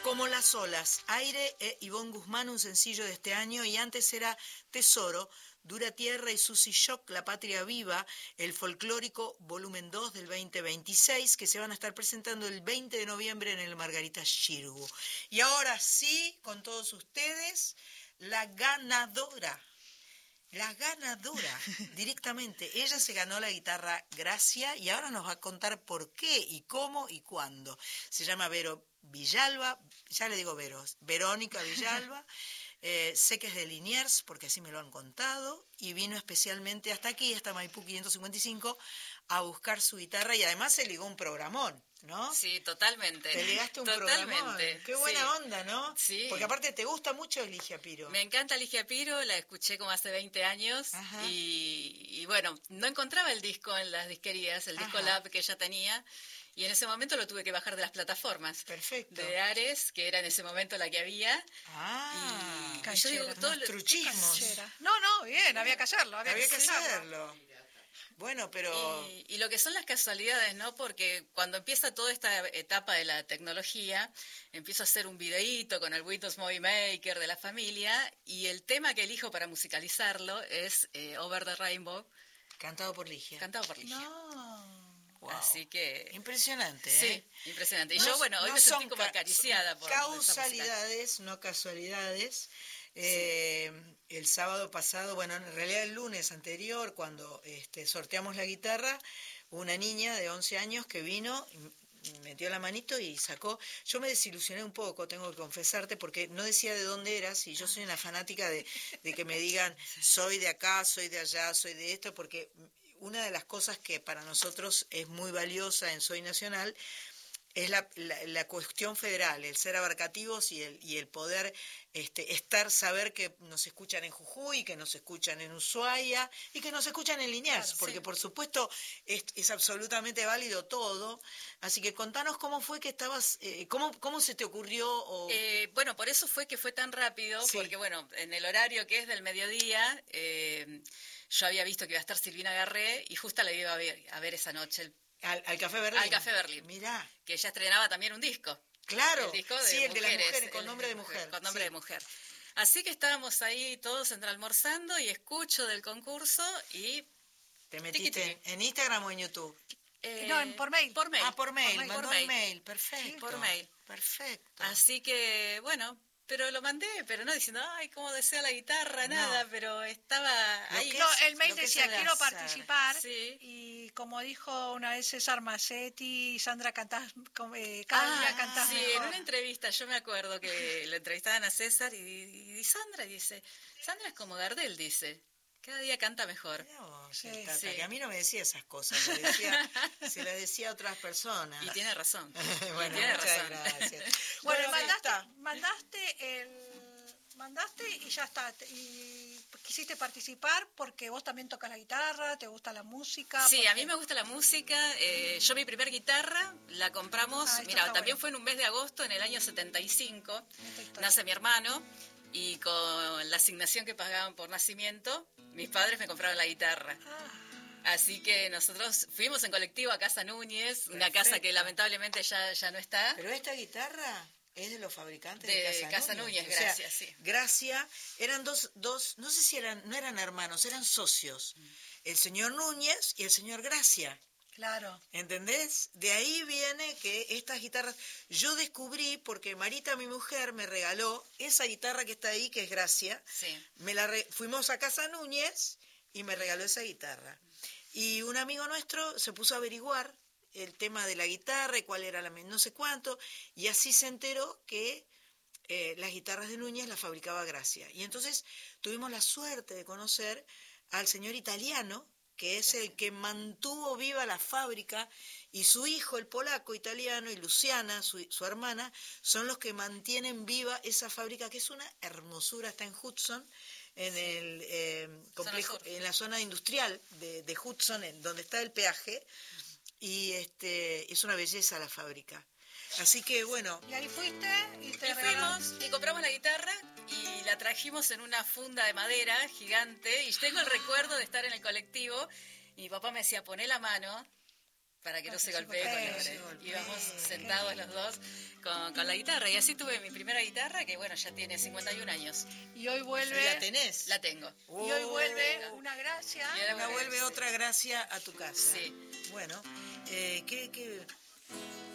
Como las olas, Aire e Ivonne Guzmán, un sencillo de este año, y antes era Tesoro, Dura Tierra y Susy Shock, La Patria Viva, el folclórico volumen 2 del 2026, que se van a estar presentando el 20 de noviembre en el Margarita Xirgu. Y ahora sí, con todos ustedes, la ganadora, directamente. Ella se ganó la guitarra Gracia y ahora nos va a contar por qué y cómo y cuándo. Se llama Vero Villalba, ya le digo Verónica Villalba. Sé que es de Liniers, porque así me lo han contado, y vino especialmente hasta aquí, hasta Maipú 555, a buscar su guitarra y además se ligó un programón, ¿no? Sí, totalmente. Te ligaste un programón. Qué buena onda, ¿no? Sí. Porque aparte te gusta mucho Ligia Piro. Me encanta Ligia Piro, la escuché como hace 20 años y bueno, no encontraba el disco en las disquerías, el disco Lab que ella tenía. Y en ese momento lo tuve que bajar de las plataformas. Perfecto. De Ares, que era en ese momento la que había. Y yo digo, todo truchismos. No, bien, había que hacerlo. Había que hacerlo. Bueno, pero... Y lo que son las casualidades, ¿no? Porque cuando empieza toda esta etapa de la tecnología, empiezo a hacer un videíto con el Windows Movie Maker de la familia, y el tema que elijo para musicalizarlo es Over the Rainbow. Cantado por Ligia. No. Wow. Así que... Impresionante, ¿eh? Sí, impresionante. Y yo, bueno, hoy me sentí como acariciada por causalidades, no casualidades. El sábado pasado, bueno, en realidad el lunes anterior, cuando sorteamos la guitarra, una niña de 11 años que vino, metió la manito y sacó. Yo me desilusioné un poco, tengo que confesarte, porque no decía de dónde eras, y yo soy una fanática de que me digan soy de acá, soy de allá, soy de esto, porque una de las cosas que para nosotros es muy valiosa en Soy Nacional es la cuestión federal, el ser abarcativos y el poder saber que nos escuchan en Jujuy, que nos escuchan en Ushuaia y que nos escuchan en Liniers, claro, porque por supuesto es absolutamente válido todo. Así que contanos cómo fue que estabas, cómo se te ocurrió. Bueno, por eso fue que fue tan rápido, porque bueno, en el horario que es del mediodía, yo había visto que iba a estar Silvina Garré y justo la iba a ver esa noche. Al Café Berlín. Al Café Berlín. Mirá. Que ella estrenaba también un disco. Claro. El disco de sí, el mujeres, de las mujeres, con nombre de mujer. Con nombre de mujer. Así que estábamos ahí todos entre almorzando y escucho del concurso y... ¿Te metiste en Instagram o en YouTube? No, por mail. Por mail. Por mail. Mandó el mail. Perfecto. Sí, por mail. Perfecto. Así que, bueno... Pero lo mandé, pero no diciendo, ay, cómo deseo la guitarra, nada, pero estaba ahí. No, el mail decía, quiero participar, sí. Y como dijo una vez César Massetti, Sandra cantás, cada día cantás sí, mejor. En una entrevista, yo me acuerdo que lo entrevistaban a César y Sandra dice, Sandra es como Gardel, dice. Cada día canta mejor. Que a mí no me decía esas cosas, se las decía a otras personas. Y tiene razón. Bueno, tiene muchas razón. gracias. Bueno, mandaste y ya está. Y quisiste participar porque vos también tocas la guitarra, te gusta la música. Sí, a mí me gusta la música. Yo mi primer guitarra la compramos, también fue en un mes de agosto, en el año 75. Nace mi hermano. Y con la asignación que pagaban por nacimiento, mis padres me compraron la guitarra. Así que nosotros fuimos en colectivo a Casa Núñez, Perfecto. Una casa que lamentablemente ya no está. Pero esta guitarra es de los fabricantes de Casa Núñez. Gracia, sí. Gracia, eran dos, no sé si no eran hermanos, eran socios. El señor Núñez y el señor Gracia. Claro. ¿Entendés? De ahí viene que estas guitarras... Yo descubrí, porque Marita, mi mujer, me regaló esa guitarra que está ahí, que es Gracia. Sí. Fuimos a Casa Núñez y me regaló esa guitarra. Y un amigo nuestro se puso a averiguar el tema de la guitarra y cuál era no sé cuánto, y así se enteró que las guitarras de Núñez las fabricaba Gracia. Y entonces tuvimos la suerte de conocer al señor italiano, que es el que mantuvo viva la fábrica, y su hijo, el polaco italiano, y Luciana, su hermana, son los que mantienen viva esa fábrica, que es una hermosura, está en Hudson, en el complejo, en la zona industrial de Hudson, donde está el peaje, y es una belleza la fábrica. Así que bueno. Y ahí fuiste y fuimos y compramos la guitarra y la trajimos en una funda de madera gigante. Y tengo el recuerdo de estar en el colectivo y mi papá me decía, poné la mano, para que no se golpee con los... Íbamos sentados los dos con la guitarra, y así tuve mi primera guitarra, que bueno, ya tiene 51 años. Y hoy vuelve... ¿La tenés? La tengo. Y hoy vuelve una gracia. Y ahora Vuelve otra gracia a tu casa. Sí. Bueno, ¿qué